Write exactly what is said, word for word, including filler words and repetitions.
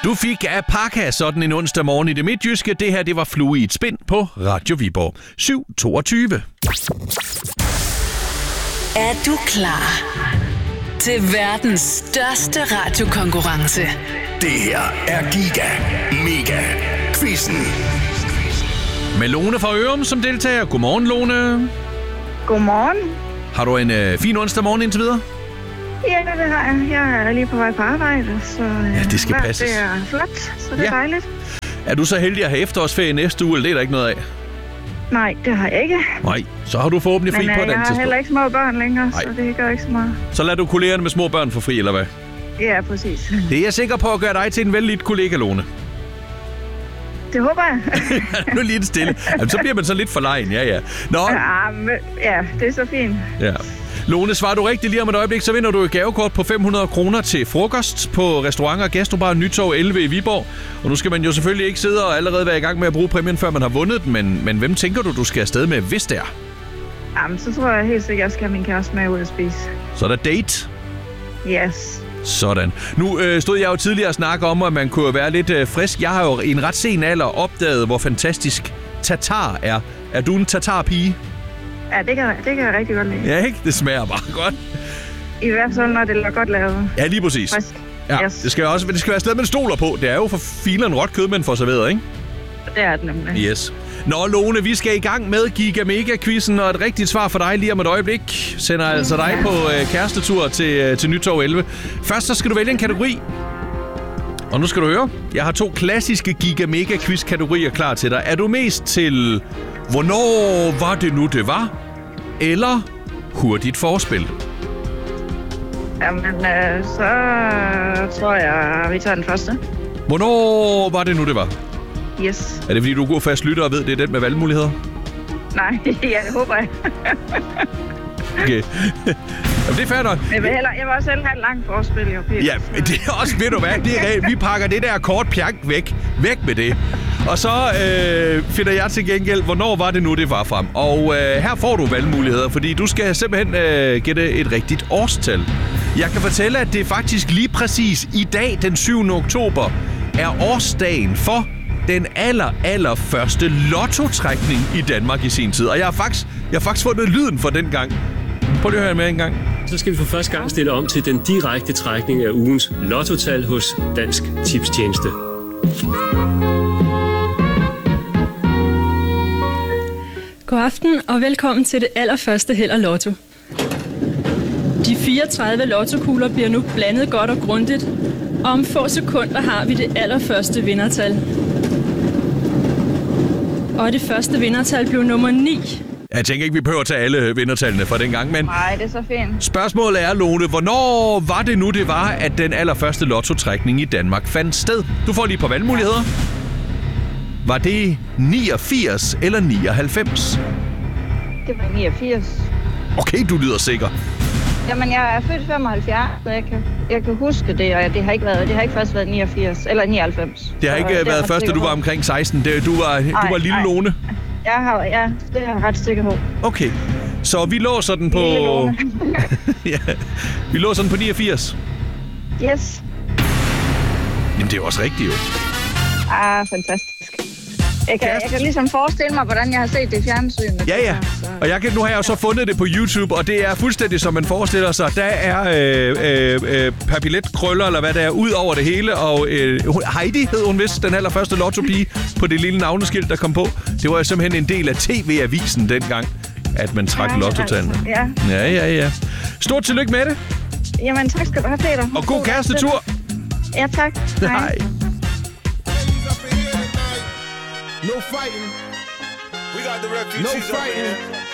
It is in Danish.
Du fik af Pakka sådan en onsdag morgen i det midtjyske. Det her, det var Flue i et spind på Radio Viborg. syv toogtyve. Er du klar til verdens største radiokonkurrence? Det her er Giga Mega Quizzen. Med Lone fra Ørum som deltager. Godmorgen, Lone. Godmorgen. Har du en øh, fin onsdag morgen indtil videre? Ja, det har jeg. Jeg er lige på vej på arbejde, så ja, det skal passes. Det er flot, så det ja. er dejligt. Er du så heldig at have efterårsferie næste uge, eller det er der ikke noget af? Nej, det har jeg ikke. Nej, så har du forhåbentlig fri Men, på øh, den tidspunkt. jeg har heller ikke små børn længere, Nej. så det gør ikke så meget. Så lader du kollegerne med små børn få fri, eller hvad? Ja, præcis. Det er jeg sikker på at gøre dig til en vældig kollega, Lone. Det håber jeg. Nu er lidt stille. Jamen, så bliver man så lidt forlegen, ja, ja. Nå. Ja, men, ja, det er så fint. Ja. Lone, svarer du rigtigt lige om et øjeblik, så vinder du et gavekort på fem hundrede kroner til frokost på restauranter Gastrobar Nytorv elleve i Viborg. Og nu skal man jo selvfølgelig ikke sidde og allerede være i gang med at bruge præmien, før man har vundet den, men, men hvem tænker du, du skal afsted med, hvis det er? Jamen, så tror jeg helt sikkert, at jeg skal have min kæreste med ud at spise. Så er der date? Yes. Sådan. Nu øh, stod jeg jo tidligere og snakkede om, at man kunne være lidt øh, frisk. Jeg har jo i en ret sen alder opdaget, hvor fantastisk tatar er. Er du en tatar-pige? Ja, det kan, det kan jeg rigtig godt lide. Ja, ikke? Det smager bare godt. I hvert fald, når det er godt lavet. Ja, lige præcis. Frisk. Ja, yes. det skal også det skal være sted, man stoler på. Det er jo for fileren råt kød, man får serveret, ikke? Det er det nemlig. Yes. Nå, Lone, vi skal i gang med Giga Mega-quizzen, og et rigtigt svar for dig lige om et øjeblik. Sender altså dig på øh, kærestetur til, øh, til Nytorv elleve. Først så skal du vælge en kategori. Og nu skal du høre. Jeg har to klassiske Giga Mega-quiz-kategorier klar til dig. Er du mest til, hvornår var det nu, det var? Eller hurtigt forspil? Jamen, øh, så tror jeg, vi tager den første. Hvornår var det nu, det var? Yes. Er det, fordi du er god fast lytter og ved, det er den med valgmuligheder? Nej, ja, det håber jeg. Okay. Jamen, det er fair nok. Jeg vil, heller, jeg vil også hellere have et langt forspil, jo, Peter. Ja, men det er også, ved du hvad, det er rent. Vi pakker det der kort pjank væk. Væk med det. Og så øh, finder jeg til gengæld, hvornår var det nu, det var frem. Og øh, her får du valgmuligheder, fordi du skal simpelthen øh, gætte et rigtigt årstal. Jeg kan fortælle, at det faktisk lige præcis i dag, den syvende oktober, er årsdagen for den aller, aller første lottotrækning i Danmark i sin tid. Og jeg har faktisk, jeg har faktisk fundet lyden for den gang. Prøv lige at høre med en gang. Så skal vi for første gang stille om til den direkte trækning af ugens lottotal hos Dansk Tipstjeneste. God aften og velkommen til det allerførste Held og Lotto. De fireogtredive lottokugler bliver nu blandet godt og grundigt, og om få sekunder har vi det allerførste vindertal. Og det første vindertal blev nummer ni. Jeg tænker ikke, vi behøver at tage alle vindertallene fra den gang, men... Nej, det er så fint. Spørgsmålet er, Lone, hvornår var det nu, det var, at den allerførste lottotrækning i Danmark fandt sted? Du får lige på valgmuligheder. Var det niogfirs eller nioghalvfems? Det var niogfirs. Okay, du lyder sikker. Jamen, jeg er født femoghalvfjerds, så jeg kan, jeg kan huske det, og det har ikke været, det har ikke først været niogfirs eller nioghalvfems. Det har ikke så, været først, da du var omkring seksten. Det, du var, ej, du var lille ej. Lone. Jeg har, ja, det er jeg ret sikker på. Okay, så vi låser den på... ja, vi låser den på niogfirs. Yes. Jamen, det er jo også rigtigt, jo. Ah, fantastisk. Jeg kan, jeg kan ligesom forestille mig, hvordan jeg har set det i fjernsynet. Ja, ja. Og jeg kan, nu har jeg jo så fundet det på YouTube, og det er fuldstændig, som man forestiller sig. Der er øh, øh, øh, papilletkrøller, eller hvad det er, ud over det hele. Og øh, Heidi hed hun vist, den allerførste lottopige på det lille navneskilt, der kom på. Det var jo simpelthen en del af T V-avisen dengang, at man trak ja, lottotallene. Ja. Ja, ja, ja. Stort tillykke med det. Jamen, tak skal du have, Peter. Og god kærestetur. Ja, tak. Hej. Hej. No fighting. We got the refugees. No fighting.